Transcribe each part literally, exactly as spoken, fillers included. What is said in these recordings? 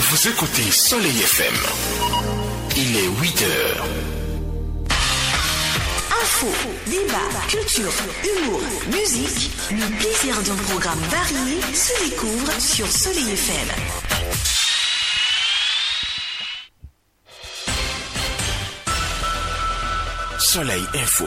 Vous écoutez Soleil F M. Il est huit heures. Info, débat, culture, humour, musique, le plaisir d'un programme varié se découvre sur Soleil F M. Soleil Info.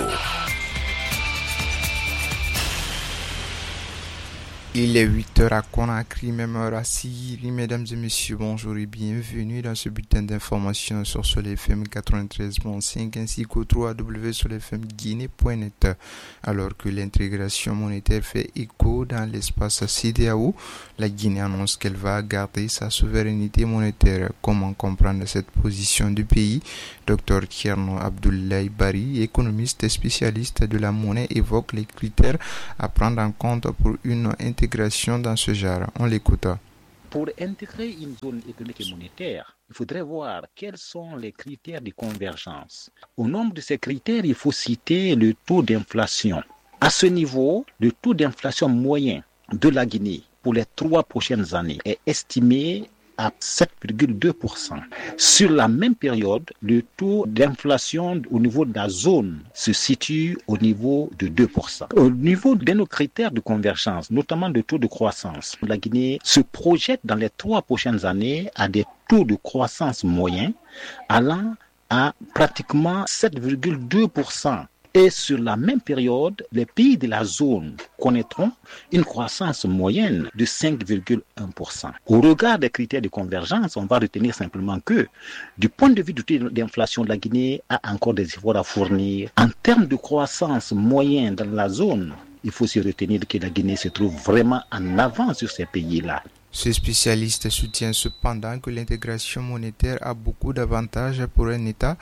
Il est huit heures à Conakry, même heure à Siri. Mesdames et messieurs, bonjour et bienvenue dans ce bulletin d'information sur Soleil F M quatre-vingt-treize virgule cinq ainsi qu'au w w w point soleil f m guinée point net. Alors que l'intégration monétaire fait écho dans l'espace C D A O, la Guinée annonce qu'elle va garder sa souveraineté monétaire. Comment comprendre cette position du pays? Docteur Thierno Abdoulaye Bari, économiste et spécialiste de la monnaie, évoque les critères à prendre en compte pour une intégration dans ce genre. On l'écoute. Pour intégrer une zone économique et monétaire, il faudrait voir quels sont les critères de convergence. Au nombre de ces critères, il faut citer le taux d'inflation. À ce niveau, le taux d'inflation moyen de la Guinée pour les trois prochaines années est estimé à sept virgule deux pour cent. Sur la même période, le taux d'inflation au niveau de la zone se situe au niveau de deux pour cent. Au niveau de nos critères de convergence, notamment le taux de croissance, la Guinée se projette dans les trois prochaines années à des taux de croissance moyens allant à pratiquement sept virgule deux pour cent. Et sur la même période, les pays de la zone connaîtront une croissance moyenne de cinq virgule un pour cent. Au regard des critères de convergence, on va retenir simplement que, du point de vue du taux d'inflation, la Guinée a encore des efforts à fournir. En termes de croissance moyenne dans la zone, il faut se retenir que la Guinée se trouve vraiment en avance sur ces pays-là. Ce spécialiste soutient cependant que l'intégration monétaire a beaucoup d'avantages pour un État.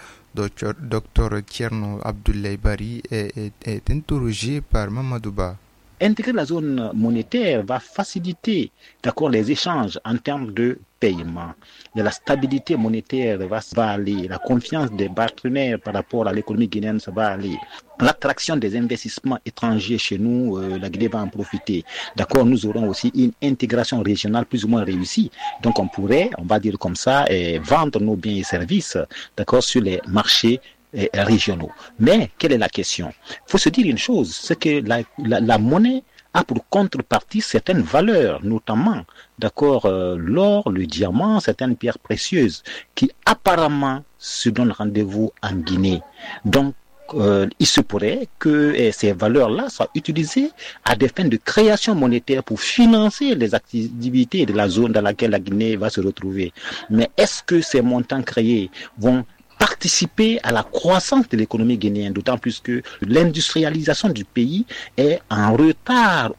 Docteur Thierno Abdoulaye Bari est, est, est interrogé par Mamadouba. Intégrer la zone monétaire va faciliter d'accord, les échanges en termes de paiement. Et la stabilité monétaire va, va aller, la confiance des partenaires par rapport à l'économie guinéenne, ça va aller. L'attraction des investissements étrangers chez nous, euh, la Guinée va en profiter. D'accord, nous aurons aussi une intégration régionale plus ou moins réussie. Donc on pourrait, on va dire comme ça, eh, vendre nos biens et services, d'accord, sur les marchés eh, régionaux. Mais quelle est la question? Il faut se dire une chose, c'est que la, la, la monnaie a pour contrepartie certaines valeurs, notamment, d'accord, euh, l'or, le diamant, certaines pierres précieuses, qui apparemment se donnent rendez-vous en Guinée. Donc, euh, il se pourrait que eh, ces valeurs-là soient utilisées à des fins de création monétaire pour financer les activités de la zone dans laquelle la Guinée va se retrouver. Mais est-ce que ces montants créés vont participer à la croissance de l'économie guinéenne, d'autant plus que l'industrialisation du pays est en retard.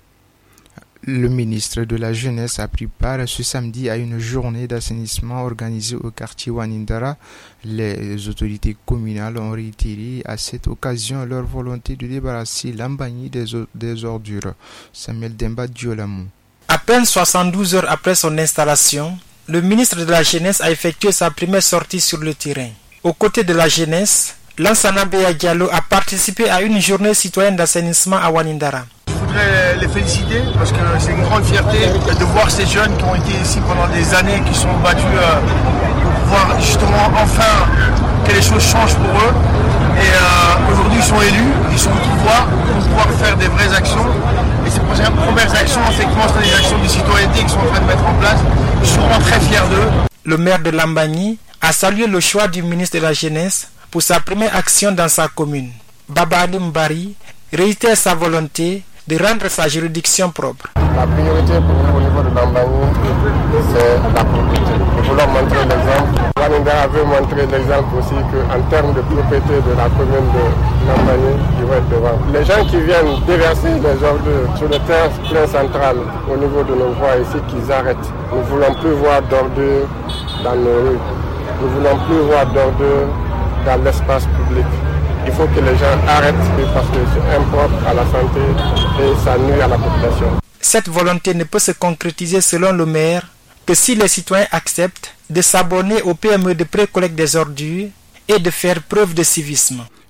Le ministre de la Jeunesse a pris part ce samedi à une journée d'assainissement organisée au quartier Wanindara. Les autorités communales ont réitéré à cette occasion leur volonté de débarrasser l'Ambagny des, des ordures. Samuel Demba Diolamou. À peine soixante-douze heures après son installation, le ministre de la Jeunesse a effectué sa première sortie sur le terrain. Aux côtés de la jeunesse, Lansana Beya Diallo a participé à une journée citoyenne d'assainissement à Wanindara. Je voudrais les féliciter parce que c'est une grande fierté de voir ces jeunes qui ont été ici pendant des années, qui sont battus pour pouvoir justement enfin que les choses changent pour eux. Et euh, aujourd'hui ils sont élus, ils sont au pouvoir, ils vont pouvoir faire des vraies actions. Et ces premières actions, effectivement, c'est des actions de citoyenneté qu'ils sont en train de mettre en place. Je suis vraiment très fier d'eux. Le maire de l'Ambagny a salué le choix du ministre de la Jeunesse pour sa première action dans sa commune. Baba Ali Mbari réitère sa volonté de rendre sa juridiction propre. La priorité pour nous au niveau de l'Ambagny, c'est la propriété. Nous voulons montrer l'exemple. Wanindara veut montrer l'exemple aussi qu'en termes de propriété de la commune de l'Ambagny, ils vont être devant. Les gens qui viennent déverser les ordures sur le terrain plein central au niveau de nos voies ici, qu'ils arrêtent. Nous ne voulons plus voir d'ordures dans nos rues. Nous ne voulons plus voir d'ordures dans l'espace public. Il faut que les gens arrêtent parce que c'est impropre à la santé et ça nuit à la population. Cette volonté ne peut se concrétiser selon le maire que si les citoyens acceptent de s'abonner au P M E de pré-collecte des ordures et de faire preuve de civisme.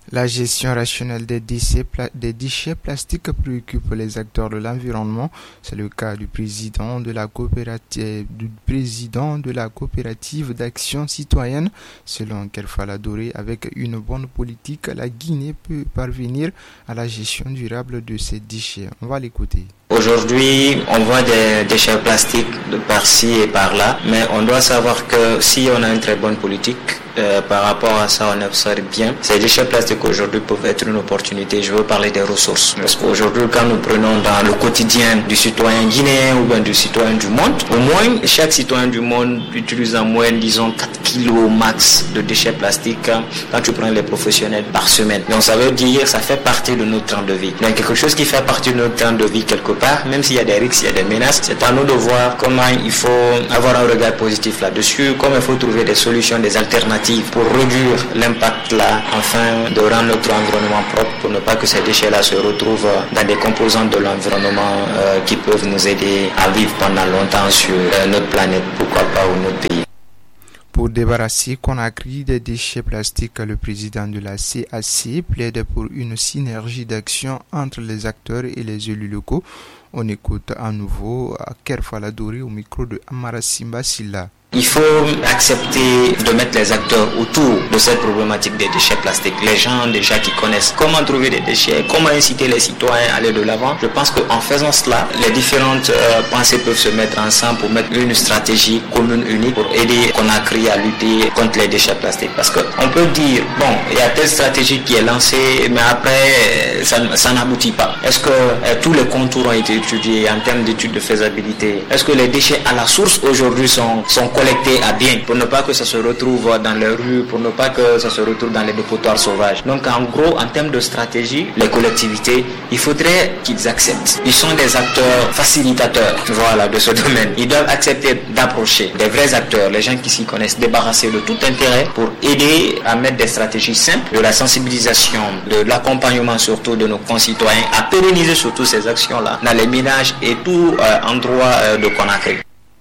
La gestion rationnelle des déchets, des déchets plastiques préoccupe les acteurs de l'environnement. C'est le cas du président de la coopérative, du président de la coopérative d'action citoyenne. Selon Kerfala Doré, avec une bonne politique, la Guinée peut parvenir à la gestion durable de ses déchets. On va l'écouter. Aujourd'hui, on voit des déchets plastiques de par-ci et par-là, mais on doit savoir que si on a une très bonne politique, euh, par rapport à ça, on observe bien. Ces déchets plastiques aujourd'hui peuvent être une opportunité. Je veux parler des ressources. Parce qu'aujourd'hui, quand nous prenons dans le quotidien du citoyen guinéen ou bien du citoyen du monde, au moins, chaque citoyen du monde utilise en moyenne, disons, quatre kilos max de déchets plastiques quand tu prends les professionnels par semaine. Donc ça veut dire, ça fait partie de notre train de vie. Donc quelque chose qui fait partie de notre train de vie quelque part, même s'il y a des risques, il y a des menaces, c'est à nous de voir comment il faut avoir un regard positif là-dessus, comment il faut trouver des solutions, des alternatives pour réduire l'impact là, afin de rendre notre environnement propre, pour ne pas que ces déchets-là se retrouvent dans des composantes de l'environnement euh, qui peuvent nous aider à vivre pendant longtemps sur euh, notre planète, pourquoi pas, ou notre pays. Pour débarrasser Conakry des déchets plastiques, le président de la C A C plaide pour une synergie d'action entre les acteurs et les élus locaux. On écoute à nouveau Kerfala Doré au micro de Amara Simba Silla. Il faut accepter de mettre les acteurs autour de cette problématique des déchets plastiques. Les gens déjà qui connaissent comment trouver des déchets, comment inciter les citoyens à aller de l'avant. Je pense qu'en faisant cela, les différentes euh, pensées peuvent se mettre ensemble pour mettre une stratégie commune unique pour aider Conakry à lutter contre les déchets plastiques. Parce qu'on peut dire, bon, il y a telle stratégie qui est lancée, mais après, ça, ça n'aboutit pas. Est-ce que euh, tous les contours ont été étudiés en termes d'études de faisabilité? Est-ce que les déchets à la source aujourd'hui sont, sont collectés à bien pour ne pas que ça se retrouve dans les rues, pour ne pas que ça se retrouve dans les dépotoirs sauvages. Donc en gros, en termes de stratégie, les collectivités, il faudrait qu'ils acceptent. Ils sont des acteurs facilitateurs, voilà, de ce domaine. Ils doivent accepter d'approcher des vrais acteurs, les gens qui s'y connaissent, débarrasser de tout intérêt pour aider à mettre des stratégies simples, de la sensibilisation, de l'accompagnement surtout de nos concitoyens, à pérenniser surtout ces actions-là dans les ménages et tout euh, endroit euh, de Conakry.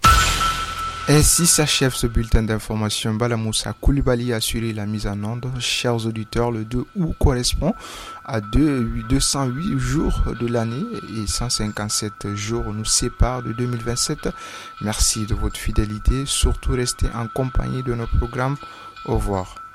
Ainsi s'achève ce bulletin d'information. Balamoussa Koulibaly a assuré la mise en onde. Chers auditeurs, le deux août correspond à deux cent huit jours de l'année et cent cinquante-sept jours nous séparent de deux mille vingt-sept. Merci de votre fidélité. Surtout restez en compagnie de nos programmes. Au revoir.